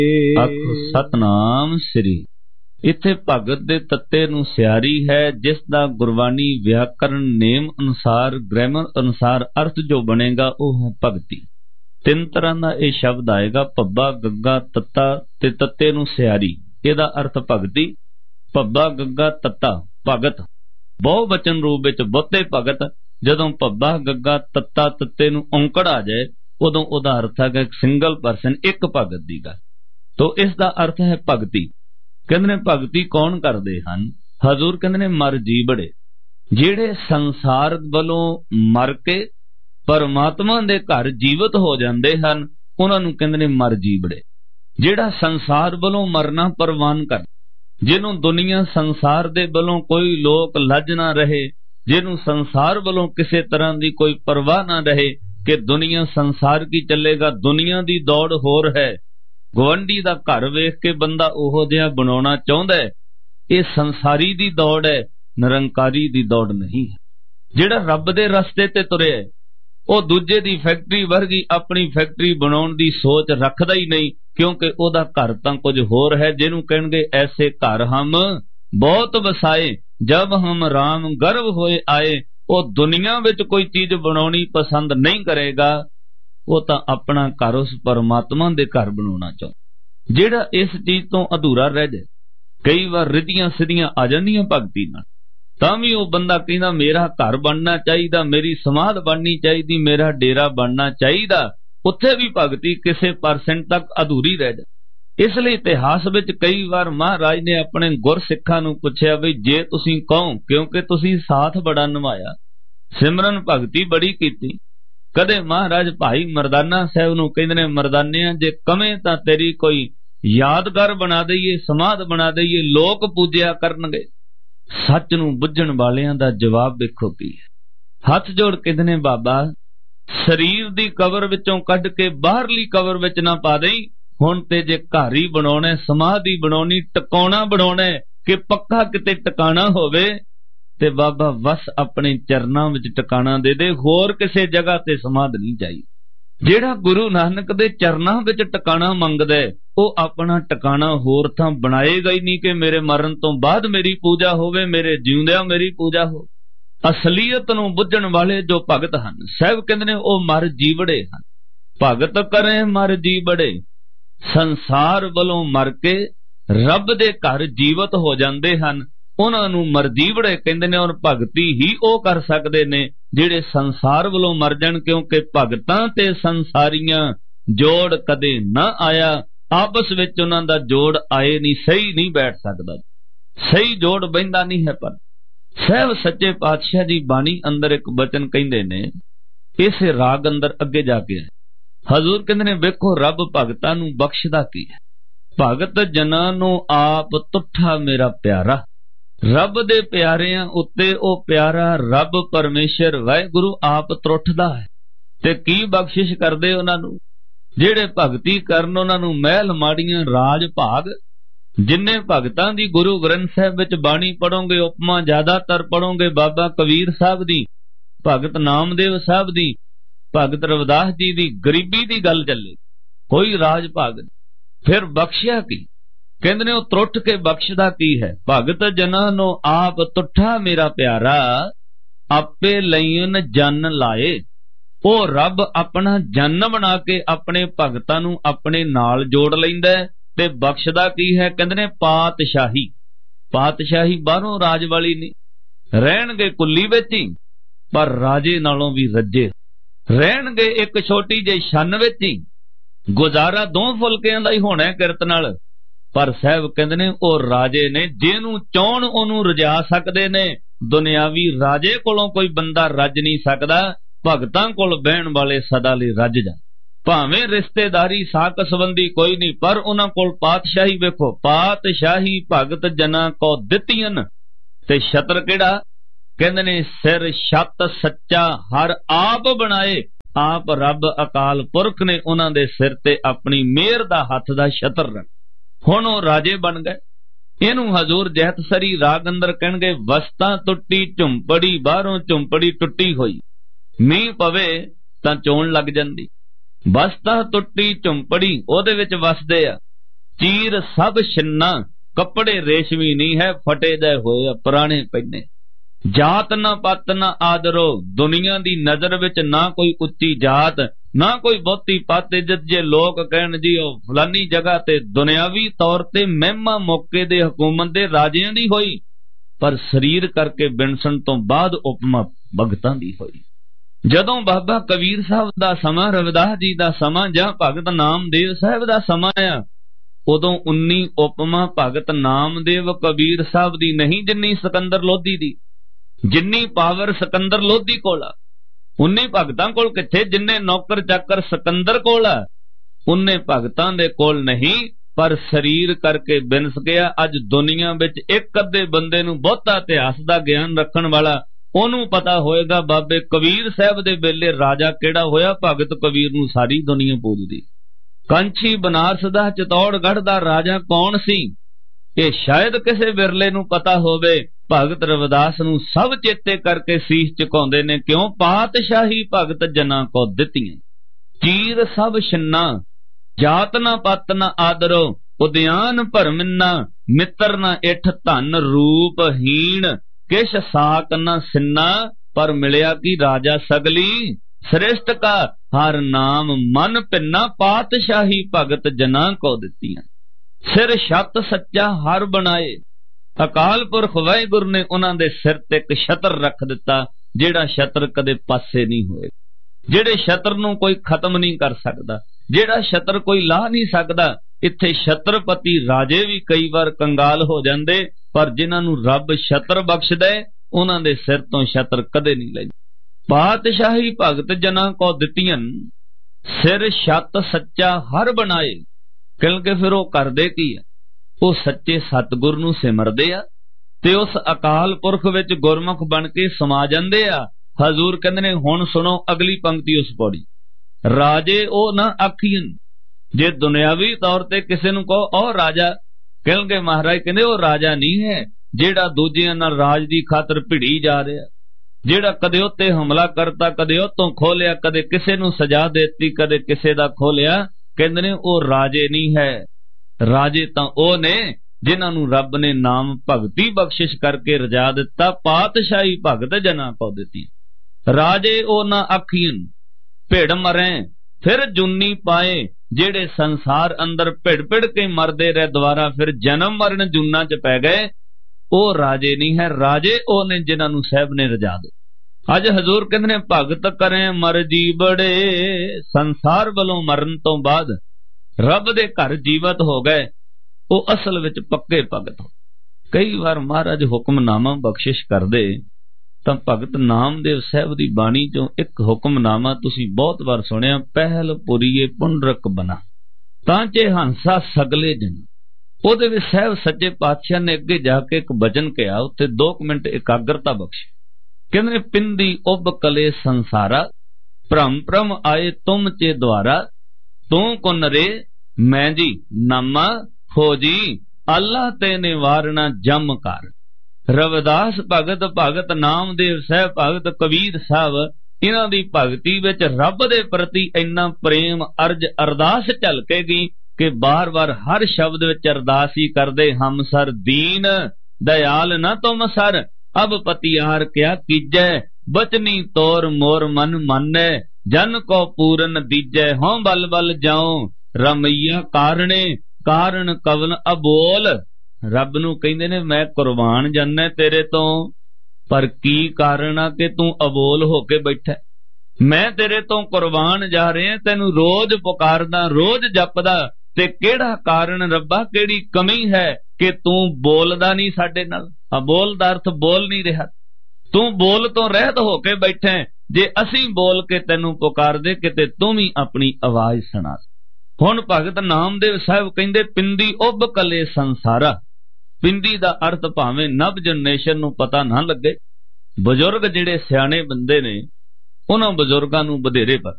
ਆਖੋ ਸਤਨਾਮ ਸ੍ਰੀ। इत्थे भगत दे तत्ते नूं सियारी है, जिस दा गुरबाणी व्याकरण नेम अनुसार ग्रामर अनुसार अर्थ जो बनेगा वह है भगती। तीन तरह का यह शब्द आएगा, भब्बा गग्गा तत्ता ते तत्ते नूं सियारी। इहदा अर्थ भगती। भब्बा गग्गा तत्ता भगत, बहु वचन रूप विच बहुते भगत। जदों भब्बा गग्गा तत्ता तत्ते नूं औंकड़ आ जाए उदों उहदा अर्थ है सिंगल परसन, एक भगत दी गल। तो इसका अर्थ है भगती। कहंदे ने भगती कौन करते हैं? हजूर कहंदे ने मर जीवड़े, जिहड़े संसार वालों मर के परमात्मा दे घर जीवित हो जाते हैं, उन्हां नूं कहंदे ने मर जीवड़े। जिहड़ा संसार वालों मरना परवान कर, जिन्हों दुनिया संसार दे वालों कोई लोक लज ना रहे, जिन्हों संसार वालों किसी तरह की कोई परवाह ना रहे कि दुनिया संसार की चलेगा, दुनिया की दौड़ होर है। गुआंढी दा घर वेख के बंदा ओहो जिहा बनाउणा चाहुंदा है। ये संसारी दी दौड़ है, निरंकारी दी दौड़ नहीं है। जिहड़ा रब दे रस्ते ते तुरिया है, ਉਹ दूजे दी फैक्ट्री वर्गी अपनी फैक्ट्री बनाउण दी सोच रखदा ही नहीं, क्योंकि ओहदा घर तां कुछ होर है। जिहनूं कहणगे ऐसे घर हम बहुत वसाए, जब हम राम गर्भ होए आए। ਉਹ दुनिया विच कोई चीज बनाउणी पसंद नहीं करेगा, वो तो अपना घर उस परमात्मा दे घर बनाना चाहता। जिहड़ा इस चीज तो अधूरा रह जाए, कई बार रिधियां सिधियां आ जांदियां भगती नाल, तां भी वो बंदा कहंदा मेरा घर बनना चाहिए, मेरी समाध बननी चाहिए, मेरा डेरा बनना चाहिए। उत्थे भी भगती किसी परसेंट तक अधूरी रह जाए। इसलिए इतिहास विच कई बार महाराज ने अपने गुरसिखां नूं पुछया भी जे तुसीं कहो, क्योंकि तुसीं साथ बड़ा निभाया, सिमरन भगती बड़ी कीती। कदे महाराज भाई मरदाना साहब नूं कहंदे ने मरदानिया जे कमें तां तेरी कोई यादगार बना दईए, समाध बना दईए, लोक पूजया करनगे। सच नूं बुझण वालियां दा जवाब देखो की है। हथ जोड़ कहंदे ने बाबा शरीर दी कबर विचों कढ के बाहरली कबर विच ना पा देई। हुण ते जे घर ही बनाउणा, समाधि बनाउणी, टकाउणा बनाउणा कि पक्का किते टकाना होवे ते बाबा बस अपने चरनां विच टकाना दे दे, होर किसी जगह ते समाध नहीं चाहिए। जिहड़ा गुरु नानक दे चरनां विच टकाना मंगदा है, ਉਹ अपना टकाना होर थां बनाएगा ही नहीं कि मेरे मरण तो बाद मेरी पूजा होवे, मेरे जिउंदिਆਂ मेरी पूजा हो। असलीयत नूं बुझण वाले जो भगत हन, साहब कहंदे ने ਉਹ मर जीवड़े हन। भगत करे मर जीवड़े, संसार वालों मर के रब दे घर जीवित हो जांदे हन, उन्हां नूं मरजीवड़े कहंदे ने। और भगती ही ਉਹ कर सकदे ने ਜਿਹੜੇ संसार वालों मर जाण, क्योंकि भगतां ते संसारियां जोड़ कदे ना आया। आपस विच उन्हां दा जोड़ आए नहीं, सही नहीं बैठ सकदा, सही जोड़ बहिंदा नहीं है। पर साहब सच्चे पातशाह जी बाणी अंदर एक बचन कहंदे ने, इस राग अंदर अगे जाके हजूर कहंदे ने वेखो रब भगतां नूं बख्शदा की है। भगत जनां नूं आप तुठा मेरा प्यारा। रब दे प्यारिਆਂ उत्ते ਉਹ प्यारा रब परमेश्वर वाहिगुरु आप त्रुठदा है ते की बख्शिश करदे उन्हां नूं। ਜਿਹੜੇ भगती करन उन्हां नूं महल माड़ियां राज भाग। जिन्ने भगतां दी गुरु ग्रंथ साहिब विच बाणी पढ़ोगे, उपमा ज्यादातर पढ़ोगे बाबा कबीर साहब दी, भगत नामदेव साहब दी, भगत रविदास जी दी, गरीबी दी गल चले, कोई राज भाग। फिर बख्शिया की कहंदे ने, ਉਹ त्रुठ के बख्शदा की है। भगत जना नो आप तुठा मेरा प्यारा, आपे लईन जन लाए। ਉਹ रब अपना जन बना के अपने भगतां नूं अपने नाल जोड़ लैंदा है ते बख्शदा की है। कहंदे ने पातशाही, पातशाही बाहरों राज वाली नहीं, रहणगे कुल्ली विच ही पर राजे नालों भी रज्जे, रहणगे एक छोटी ਜਿਹੀ छन विच ही, गुजारा दो फुलकिਆਂ ਦਾ ही होना है किरत नाल। पर साहब कहंदे ने ਉਹ राजे ने ਜਿਹਨੂੰ ਚਾਹਣ ਉਹਨੂੰ ਰਜਾ ਸਕਦੇ ने। दुनियावी राजे कोलों कोई बंदा रज नहीं सकदा, भगतां कोल बहण वाले सदा लई रज जा। भावें रिश्तेदारी साक संबंधी कोई नहीं, पर उन्हां कोल पातशाही वेखो, पातशाही भगत जना को दित्तियन। ते छतर किहड़ा कहंदे ने, सिर छत सच्चा हर आप बनाए। आप रब अकाल पुरख ने उन्हां दे सिर ते अपनी मेहर दा हथ दा छतर रख। हुण ਉਹ राजे बन गए। इनू हजूर जहतसरी राग अंदर कहणगे, वस्तां टुट्टी झुंपड़ी बाहरों झुंपड़ी टुट्टी होई, मींह पवे तां चोण लग जांदी। वस्तां टुट्टी झुंपड़ी ਉਹਦੇ ਵਿੱਚ ਵਸਦੇ ਆ, ਚੀਰ ਸਭ ਛਿੰਨਾ, ਕੱਪੜੇ ਰੇਸ਼ਮੀ ਨਹੀਂ ਹੈ, ਫਟੇ ਦੇ ਹੋਏ ਪੁਰਾਣੇ ਪਹਿਨੇ। ਜਾਤ ਨਾ ਪੱਤ ਨਾ ਆਦਰੋ, ਦੁਨੀਆ ਦੀ ਨਜ਼ਰ ਵਿੱਚ ਨਾ ਕੋਈ ਉੱਚੀ ਜਾਤ ਨਾ ਕੋਈ ਬਹੁਤੀ ਪੱਤ ਇੱਜ਼ਤ। ਜੇ ਲੋਕ ਕਹਿਣ ਜੀ ਉਹ ਫਲਾਨੀ ਜਗ੍ਹਾ ਤੇ ਦੁਨਿਆਵੀ ਤੌਰ ਤੇ ਮਹਿਮਾ ਮੌਕੇ ਦੇ ਹਕੂਮਤ ਦੇ ਰਾਜਿਆਂ ਦੀ ਹੋਈ, ਪਰ ਸਰੀਰ ਕਰਕੇ ਬਿਨਸਣ ਤੋਂ ਬਾਅਦ ਉਪਮਾ ਭਗਤਾਂ ਦੀ ਹੋਈ। ਜਦੋਂ ਬਾਬਾ ਕਬੀਰ ਸਾਹਿਬ ਦਾ ਸਮਾਂ, ਰਵਿਦਾਸ ਜੀ ਦਾ ਸਮਾਂ ਜਾਂ ਭਗਤ ਨਾਮਦੇਵ ਸਾਹਿਬ ਦਾ ਸਮਾਂ ਆ, ਉਦੋਂ 19 ਉਪਮਾ ਭਗਤ ਨਾਮਦੇਵ ਕਬੀਰ ਸਾਹਿਬ ਦੀ ਨਹੀਂ ਜਿੰਨੀ ਸਿਕੰਦਰ ਲੋਧੀ ਦੀ। ਜਿੰਨੀ ਪਾਵਰ ਸਿਕੰਦਰ ਲੋਧੀ ਕੋਲ ਆ, ਉਨੇ ਭਗਤਾਂ ਕੋਲ ਕਿੱਥੇ। ਜਿੰਨੇ ਨੌਕਰ ਚਾਕਰ ਸਿਕੰਦਰ ਕੋਲ ਆ, ਉਨੇ ਭਗਤਾਂ ਦੇ ਕੋਲ ਨਹੀਂ। ਪਰ ਸਰੀਰ ਕਰਕੇ ਬਿਨਸ ਗਿਆ। ਅੱਜ ਦੁਨੀਆ ਵਿੱਚ ਇੱਕ ਅੱਧੇ ਬੰਦੇ ਨੂੰ ਬਹੁਤਾ ਇਤਿਹਾਸ ਦਾ ਗਿਆਨ ਰੱਖਣ ਵਾਲਾ, ਉਹਨੂੰ ਪਤਾ ਹੋਏਗਾ ਬਾਬੇ ਕਬੀਰ ਸਾਹਿਬ ਦੇ ਵੇਲੇ ਰਾਜਾ ਕਿਹੜਾ ਹੋਇਆ। ਭਗਤ ਕਬੀਰ ਨੂੰ ਸਾਰੀ ਦੁਨੀਆ ਪੂਜਦੀ। ਕੰਛੀ ਬਨਾਰਸ ਦਾ ਚਿਤੌੜਗੜ੍ਹ ਦਾ ਰਾਜਾ ਕੌਣ ਸੀ, ਇਹ ਸ਼ਾਇਦ ਕਿਸੇ ਵਿਰਲੇ ਨੂੰ ਪਤਾ ਹੋਵੇ। ਭਗਤ ਰਵਿਦਾਸ ਨੂੰ ਸਭ ਚੇਤੇ ਕਰਕੇ ਸੀਸ ਝੁਕਾਉਂਦੇ ਨੇ। ਕਿਉਂ? ਪਾਤਸ਼ਾਹੀ ਭਗਤ ਜਨਾਂ ਕੋ ਦਿੱਤੀਆਂ, ਚੀਰ ਸਭ ਛਿੰਨਾ, ਜਾਤ ਨਾ ਪੱਤ ਨਾ ਆਦਰੋ, ਉਦਿਆਨ ਭਰਮਿੰਨਾ, ਮਿੱਤਰ ਨਾ ਇਠ ਧਨ ਰੂਪ ਹੀਣ, ਕਿਛ ਸਾਕ ਨਾ ਸਿੰਨਾ, ਪਰ ਮਿਲਿਆ ਕੀ ਰਾਜਾ ਸਗਲੀ ਸ੍ਰਿਸ਼ਟ ਕਾ, ਹਰ ਨਾਮ ਮਨ ਭਿੰਨਾ, ਪਾਤਸ਼ਾਹੀ ਭਗਤ ਜਨਾਂ ਕੋ ਦਿੱਤੀਆਂ। ਸਿਰ ਛੱਤ ਸੱਚਾ ਹਰ ਬਣਾਏ, ਅਕਾਲ ਪੁਰਖ ਵਾਹਿਗੁਰੂ ਨੇ ਉਹਨਾਂ ਦੇ ਸਿਰ ਤੇ ਇੱਕ ਛਤਰ ਰੱਖ ਦਿੱਤਾ, ਜਿਹੜਾ ਛਤਰ ਕਦੇ ਪਾਸੇ ਨਹੀਂ ਹੋਏ, ਜਿਹੜੇ ਛਤਰ ਨੂੰ ਕੋਈ ਖਤਮ ਨਹੀਂ ਕਰ ਸਕਦਾ, ਜਿਹੜਾ ਛਤਰ ਕੋਈ ਲਾਹ ਨਹੀਂ ਸਕਦਾ। ਇੱਥੇ ਛਤਰਪਤੀ ਰਾਜੇ ਵੀ ਕਈ ਵਾਰ ਕੰਗਾਲ ਹੋ ਜਾਂਦੇ, ਪਰ ਜਿਨ੍ਹਾਂ ਨੂੰ ਰੱਬ ਛਤਰ ਬਖਸ਼ਦਾ ਉਹਨਾਂ ਦੇ ਸਿਰ ਤੋਂ ਛਤਰ ਕਦੇ ਨਹੀਂ ਲੈਂਦੇ। ਪਾਤਸ਼ਾਹੀ ਭਗਤ ਜਨਾਂ ਕੋ ਦਿੱਤੀਆਂ, ਸਿਰ ਛੱਤ ਸੱਚਾ ਹਰ ਬਣਾਏ। ਕਿਉਂਕਿ ਫਿਰ ਉਹ ਕਰਦੇ ਕੀ ਆ, ਉਹ ਸੱਚੇ ਸਤਿਗੁਰ ਨੂੰ ਸਿਮਰਦੇ ਆ ਤੇ ਉਸ ਅਕਾਲ ਪੁਰਖ ਵਿੱਚ ਗੁਰਮੁਖ ਬਣ ਕੇ ਸਮਾ ਜਾਂਦੇ ਆ। ਹਜ਼ੂਰ ਕਹਿੰਦੇ ਨੇ, ਹੁਣ ਸੁਣੋ ਅਗਲੀ ਪੰਕਤੀ ਉਸ ਪੌੜੀ। ਰਾਜੇ ਉਹ ਨਾ ਆਖੀਨ, ਜੇ ਦੁਨਿਆਵੀ ਤੌਰ ਤੇ ਕਿਸੇ ਨੂੰ ਕਹੋ ਉਹ ਰਾਜਾ, ਕਿਉਂਕਿ ਮਹਾਰਾਜ ਕਹਿੰਦੇ ਉਹ ਰਾਜਾ ਨਹੀਂ ਹੈ ਜਿਹੜਾ ਦੂਜਿਆਂ ਨਾਲ ਰਾਜ ਦੀ ਖਾਤਰ ਭਿੜੀ ਜਾ ਰਿਹਾ, ਜਿਹੜਾ ਕਦੇ ਉੱਤੇ ਹਮਲਾ ਕਰਤਾ, ਕਦੇ ਉਹ ਤੋਂ ਖੋਲਿਆ, ਕਦੇ ਕਿਸੇ ਨੂੰ ਸਜ਼ਾ ਦੇਤੀ, ਕਦੇ ਕਿਸੇ ਦਾ ਖੋਲਿਆ। ਕਹਿੰਦੇ ਨੇ ਉਹ ਰਾਜੇ ਨਹੀਂ ਹੈ। ਰਾਜੇ ਤਾਂ ਉਹ ਨੇ ਜਿਨ੍ਹਾਂ ਨੂੰ ਰੱਬ ਨੇ ਨਾਮ ਭਗਤੀ ਬਖਸ਼ਿਸ਼ ਕਰਕੇ ਰਜਾ ਦਿੱਤਾ। ਪਾਤਸ਼ਾਹੀ ਭਗਤ ਜਨਾਂ ਕੋ ਦਿੱਤੀ। ਰਾਜੇ ਉਹ ਨਾ ਆਖੀਨ, ਭਿੜ ਮਰੇ ਫਿਰ ਜੁਨੀ ਪਾਏ, ਜਿਹੜੇ ਸੰਸਾਰ ਅੰਦਰ ਭਿੜ ਭਿੜ ਕੇ ਮਰਦੇ ਰਹੇ, ਦੁਬਾਰਾ ਫਿਰ ਜਨਮ ਮਰਨ ਜੁਨਾ ਚ ਪੈ ਗਏ, ਉਹ ਰਾਜੇ ਨਹੀਂ ਹੈ। ਰਾਜੇ ਉਹ ਨੇ ਜਿਨ੍ਹਾਂ ਨੂੰ ਸਾਹਿਬ ਨੇ ਰਜਾ ਦਿੱਤਾ। ਅੱਜ ਹਜ਼ੂਰ ਕਹਿੰਦੇ ਨੇ, ਭਗਤ ਕਰੇ ਮਰਜੀ ਬੜੇ, ਸੰਸਾਰ ਵੱਲੋਂ ਮਰਨ ਤੋਂ ਬਾਅਦ ਰੱਬ ਦੇ ਘਰ ਜੀਵਤ ਹੋ ਗਏ, ਉਹ ਅਸਲ ਵਿੱਚ ਪੱਕੇ ਭਗਤ ਹੋ। ਕਈ ਵਾਰ ਮਹਾਰਾਜ ਹੁਕਮਨਾਮਾ ਬਖਸ਼ਿਸ਼ ਕਰਦੇ ਤਾਂ ਭਗਤ ਨਾਮਦੇਵ ਸਾਹਿਬ ਦੀ ਬਾਣੀ ਚੋਂ ਇੱਕ ਹੁਕਮਨਾਮਾ ਤੁਸੀਂ ਬਹੁਤ ਵਾਰ ਸੁਣਿਆ, ਪਹਿਲ ਪੁਰੀਏ ਪੁੰਡਰਕ ਬਨਾ ਤਾਂ ਚੇ ਹੰਸਾ ਸਗਲੇ ਜਨ। ਉਹਦੇ ਵਿੱਚ ਸਾਹਿਬ ਸੱਚੇ ਪਾਤਸ਼ਾਹ ਨੇ ਅੱਗੇ ਜਾ ਕੇ ਇੱਕ ਬਚਨ ਕਿਹਾ, ਉੱਥੇ 2 ਮਿੰਟ ਇਕਾਗਰਤਾ ਬਖਸ਼ੀ। ਕਹਿੰਦੇ ਨੇ, ਪਿੰਦੀ ਉਬ ਕਲੇ ਸੰਸਾਰਾ, ਭ੍ਰਮ ਭ੍ਰਮ ਆਏ ਤੁਮ ਚੇ ਦੁਆਰਾ, ਤੂੰ ਕੋ ਨਰੇ ਮੈਂ ਜੀ ਨਾਮਾ ਹੋ ਜੀ, ਅੱਲਾ ਤੇ ਨਿਵਾਰਣਾ ਜਮ ਕਰ। ਰਵਿਦਾਸ ਭਗਤ, ਭਗਤ ਨਾਮਦੇਵ ਸਾਹਿਬ, ਭਗਤ ਕਬੀਰ ਸਾਹਿਬ, ਇਹਨਾਂ ਦੀ ਭਗਤੀ ਵਿੱਚ ਰੱਬ ਦੇ ਪ੍ਰਤੀ ਇੰਨਾ ਪ੍ਰੇਮ, ਅਰਜ, ਅਰਦਾਸ ਝਲਕੇਗੀ ਕਿ ਬਾਰ-ਬਾਰ ਹਰ ਸ਼ਬਦ ਵਿੱਚ ਅਰਦਾਸ ਹੀ ਕਰਦੇ, ਹਮ ਸਰ ਦੀਨ ਦਇਆਲ ਨਾ ਤੁਮ ਸਰ, ਅਬ ਪਤਿਆਰ ਕਿਆ ਕੀਜੈ, ਬਚਨੀ ਤੋਰ ਮੋਰ ਮਨ ਮਾਨੈ, ਜਨ ਕੋ ਪੂਰਨ ਦੀਜੈ, ਹੋਂ ਬਲ ਬਲ ਜਾਉ ਰਮਈਆ ਕਾਰਣੇ, ਕਾਰਨ ਕਵਨ ਅਬੋਲ। ਰੱਬ ਨੂੰ ਕਹਿੰਦੇ ਨੇ, ਮੈਂ ਕੁਰਬਾਨ ਜਾਨਾ ਤੇਰੇ ਤੋਂ, ਪਰ ਕੀ ਕਾਰਨ ਆ ਕਿ ਤੂੰ ਅਬੋਲ ਹੋ ਕੇ ਬੈਠਾ। ਮੈਂ ਤੇਰੇ ਤੋਂ ਕੁਰਬਾਨ ਜਾ ਰਿਹਾ, ਤੈਨੂੰ ਰੋਜ਼ ਪੁਕਾਰਦਾ, ਰੋਜ਼ ਜਪਦਾ, ਤੇ ਕਿਹੜਾ ਕਾਰਨ ਰੱਬਾ, ਕਿਹੜੀ ਕਮੀ ਹੈ ਕਿ ਤੂੰ ਬੋਲਦਾ ਨਹੀਂ ਸਾਡੇ ਨਾਲ। ਅਬੋਲ ਦਾ ਅਰਥ ਬੋਲ ਨਹੀਂ ਰਿਹਾ, ਤੂੰ ਬੋਲ ਤੋਂ ਰਹਿਤ ਹੋ ਕੇ ਬੈਠਾ। ਜੇ ਅਸੀਂ ਬੋਲ ਕੇ ਤੈਨੂੰ ਪੁਕਾਰਦੇ, ਕਿਤੇ ਤੂੰ ਵੀ ਆਪਣੀ ਆਵਾਜ਼ ਸੁਣਾ। ਹੁਣ ਭਗਤ ਨਾਮਦੇਵ ਸਾਹਿਬ ਕਹਿੰਦੇ, ਪਿੰਦੀ ਉਬ ਕਲੇ ਸੰਸਾਰਾ। ਪਿੰਦੀ ਦਾ ਅਰਥ ਭਾਵੇਂ ਨਵ ਜਨਰੇਸ਼ਨ ਨੂੰ ਪਤਾ ਨਾ ਲੱਗੇ, ਬਜ਼ੁਰਗ ਜਿਹੜੇ ਸਿਆਣੇ ਬੰਦੇ ਨੇ ਉਹਨਾਂ ਬਜ਼ੁਰਗਾਂ ਨੂੰ ਵਧੇਰੇ ਪਤਾ।